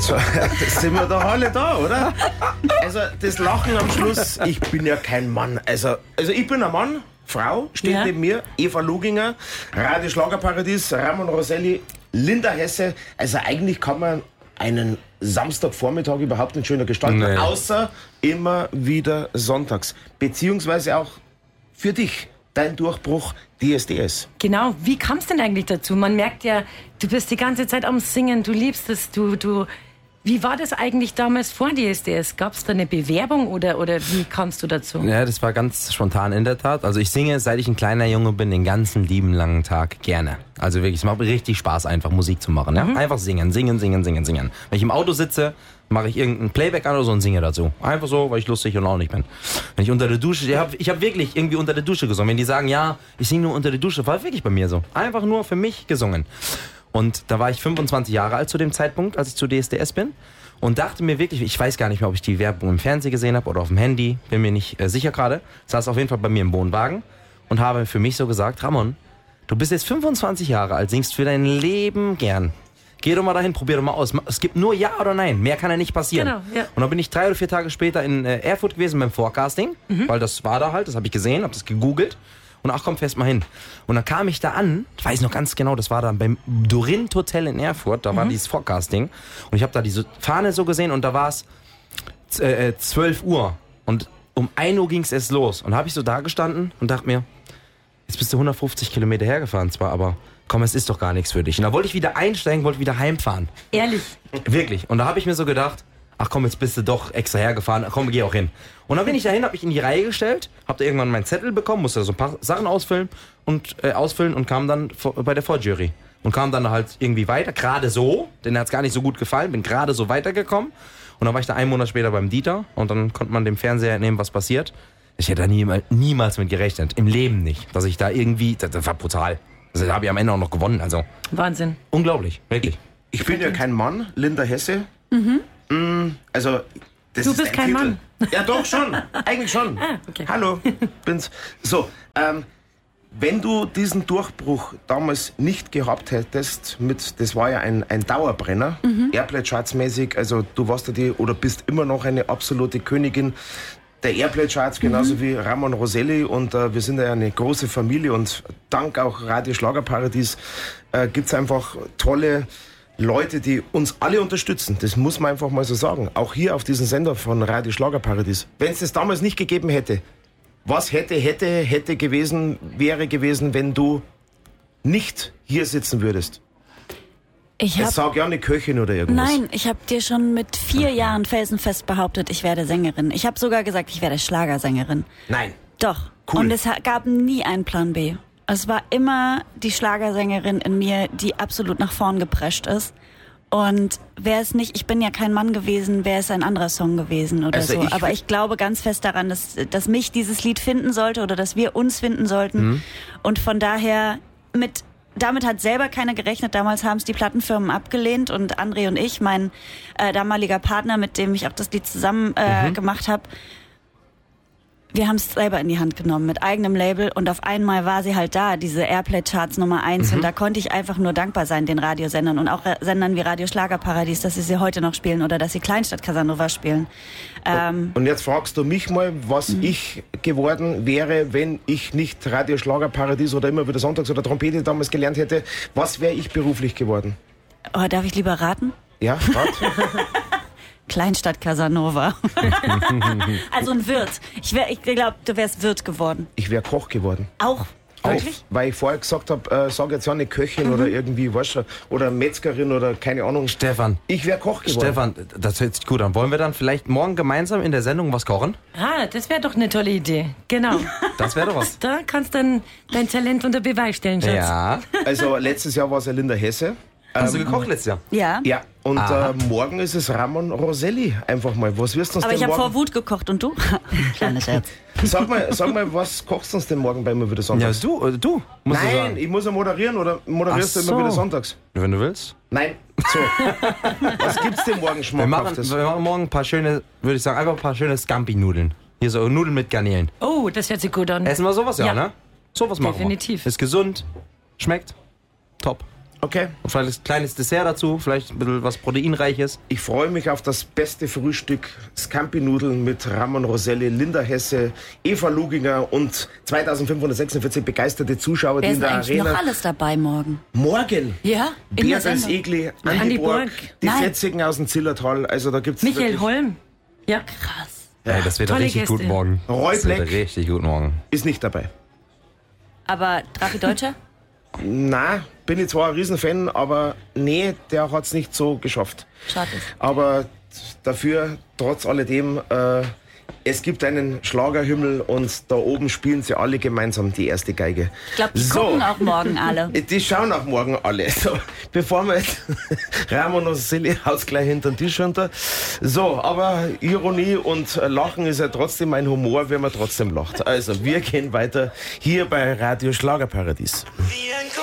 So, sind wir doch alle da, oder? Also das Lachen am Schluss, ich bin ja kein Mann. Also ich bin ein Mann, Frau steht neben mir, Eva Luginger, Radio Schlagerparadies, Ramon Roselli, Linda Hesse. Also eigentlich kann man einen Samstagvormittag überhaupt nicht schöner gestalten, außer immer wieder sonntags. Beziehungsweise auch für dich, dein Durchbruch DSDS. Genau, wie kam es denn eigentlich dazu? Man merkt ja, du bist die ganze Zeit am Singen, du liebst es, Wie war das eigentlich damals vor DSDS? Gab es da eine Bewerbung oder wie kamst du dazu? Ja, das war ganz spontan in der Tat. Also ich singe, seit ich ein kleiner Junge bin, den ganzen lieben langen Tag gerne. Also wirklich, es macht mir richtig Spaß, einfach Musik zu machen. Ja? Einfach singen. Wenn ich im Auto sitze, mache ich irgendein Playback an oder so und singe dazu. Einfach so, weil ich lustig und launig bin. Wenn ich unter der Dusche, ich hab wirklich irgendwie unter der Dusche gesungen. Wenn die sagen, ja, ich singe nur unter der Dusche, war wirklich bei mir so. Einfach nur für mich gesungen. Und da war ich 25 Jahre alt zu dem Zeitpunkt, als ich zu DSDS bin. Und dachte mir wirklich, ich weiß gar nicht mehr, ob ich die Werbung im Fernsehen gesehen habe oder auf dem Handy, bin mir nicht sicher gerade. Saß auf jeden Fall bei mir im Wohnwagen und habe für mich so gesagt, Ramon, du bist jetzt 25 Jahre alt, singst für dein Leben gern. Geh doch mal dahin, probier doch mal aus. Es gibt nur Ja oder Nein, mehr kann ja nicht passieren. Genau, ja. Und dann bin ich 3 oder 4 Tage später in Erfurt gewesen beim Forecasting, weil das war da halt, das habe ich gesehen, habe das gegoogelt. Und ach komm, fährst mal hin. Und dann kam ich da an, ich weiß noch ganz genau, das war dann beim Dorint Hotel in Erfurt, da war dieses Forecasting. Und ich habe da diese Fahne so gesehen und da war es 12 Uhr. Und um 1 Uhr ging es erst los. Und habe ich so da gestanden und dachte mir, jetzt bist du 150 Kilometer hergefahren zwar, aber komm, es ist doch gar nichts für dich. Und da wollte ich wieder einsteigen, wollte wieder heimfahren. Ehrlich? Wirklich. Und da habe ich mir so gedacht, ach komm, jetzt bist du doch extra hergefahren, komm, geh auch hin. Und dann bin ich dahin, habe ich in die Reihe gestellt, habe da irgendwann meinen Zettel bekommen, musste da so ein paar Sachen ausfüllen und kam dann bei der Vorjury. Und kam dann halt irgendwie weiter, gerade so, denn hat es gar nicht so gut gefallen, bin gerade so weitergekommen. Und dann war ich da 1 Monat später beim Dieter und dann konnte man dem Fernseher entnehmen, was passiert. Ich hätte da niemals mit gerechnet, im Leben nicht, dass ich da irgendwie, das war brutal. Also, da habe ich am Ende auch noch gewonnen, also. Wahnsinn. Unglaublich, wirklich. Ich bin ja kein Mann, Linda Hesse. Also, das du ist bist kein Titel. Mann. Ja, doch schon. Eigentlich schon. Okay. Hallo, bin's. So, wenn du diesen Durchbruch damals nicht gehabt hättest, das war ja ein Dauerbrenner, Airplay-Charts-mäßig, also du warst ja bist immer noch eine absolute Königin der Airplay-Charts, genauso wie Ramon Roselli, und wir sind ja eine große Familie und dank auch Radio Schlagerparadies gibt's einfach tolle Leute, die uns alle unterstützen. Das muss man einfach mal so sagen. Auch hier auf diesem Sender von Radio Schlagerparadies. Wenn es das damals nicht gegeben hätte, was wäre gewesen, wenn du nicht hier sitzen würdest? Jetzt sag ja eine Köchin oder irgendwas. Nein, ich habe dir schon mit 4 Jahren felsenfest behauptet, ich werde Sängerin. Ich habe sogar gesagt, ich werde Schlagersängerin. Nein. Doch. Cool. Und es gab nie einen Plan B. Es war immer die Schlagersängerin in mir, die absolut nach vorn geprescht ist. Und wäre es nicht, ich bin ja kein Mann gewesen, wäre es ein anderer Song gewesen oder also so. Aber ich glaube ganz fest daran, dass mich dieses Lied finden sollte oder dass wir uns finden sollten. Und von daher, damit hat selber keiner gerechnet. Damals haben es die Plattenfirmen abgelehnt und André und ich, mein damaliger Partner, mit dem ich auch das Lied zusammen gemacht habe, wir haben es selber in die Hand genommen mit eigenem Label und auf einmal war sie halt da, diese Airplay-Charts Nummer 1 und da konnte ich einfach nur dankbar sein den Radiosendern und auch Sendern wie Radio Schlagerparadies, dass sie heute noch spielen oder dass sie Kleinstadt Casanova spielen. Und jetzt fragst du mich mal, was ich geworden wäre, wenn ich nicht Radio Schlagerparadies oder immer wieder Sonntags oder Trompete damals gelernt hätte. Was wäre ich beruflich geworden? Oh, darf ich lieber raten? Ja, rat. Kleinstadt Casanova. Also ein Wirt. Ich glaube, du wärst Wirt geworden. Ich wäre Koch geworden. Auch? Wirklich? Weil ich vorher gesagt habe, sag jetzt ja eine Köchin oder irgendwie, weißt du, oder Metzgerin oder keine Ahnung. Stefan. Ich wäre Koch geworden. Stefan, das hört sich gut an. Wollen wir dann vielleicht morgen gemeinsam in der Sendung was kochen? Ah, das wäre doch eine tolle Idee. Genau. Das wäre doch was. Da kannst du dann dein Talent unter Beweis stellen, Schatz. Ja. Also letztes Jahr war es ja Linda Hesse. Hast du gekocht letztes Jahr? Ja. Ja, und morgen ist es Ramon Roselli. Einfach mal. Was wirst du uns Aber denn ich habe morgen? vor Wut gekocht und du? Kleiner Scherz. Sag mal, was kochst du uns denn morgen bei immer wieder sonntags? Ja, du. Musst du Nein, sagen. ich muss ja moderieren oder moderierst du immer wieder sonntags? Wenn du willst. Nein, so. Was gibt's denn morgen Schmackhaftes? Wir machen morgen ein paar schöne, würde ich sagen, einfach ein paar schöne Scampi-Nudeln. Hier so Nudeln mit Garnelen. Oh, das hört sich gut an. Essen wir sowas, ja, ne? Sowas machen Definitiv. wir. Ist gesund, schmeckt, top. Okay. Und vielleicht ein kleines Dessert dazu, vielleicht ein bisschen was Proteinreiches. Ich freue mich auf das beste Frühstück. Scampi-Nudeln mit Ramon Roselli, Linda Hesse, Eva Luginger und 2546 begeisterte Zuschauer, die Wer in ist der eigentlich Arena... noch alles dabei morgen? Morgen! Ja? In der Beatrice Sendung? Egli, Andi Andi Borg, Borg. die Nein. Fetzigen aus dem Zillertal. Also da gibt's Michael wirklich- Holm. Ja. Krass. Ey, das wird Tolle richtig gut Gäste. morgen. Roy Das wird Black. richtig gut morgen. Ist nicht dabei. Aber Drafi Deutscher? Na, bin ich zwar ein Riesenfan, aber nee, der hat's nicht so geschafft. Schade. Aber dafür, trotz alledem, es gibt einen Schlagerhimmel und da oben spielen sie alle gemeinsam die erste Geige. Ich glaube, die gucken auch morgen alle. Die schauen auch morgen alle. So, bevor wir jetzt Ramon und Silly haut's gleich hinter den Tisch runter. So, aber Ironie und Lachen ist ja trotzdem ein Humor, wenn man trotzdem lacht. Also, wir gehen weiter hier bei Radio Schlagerparadies. Wie ein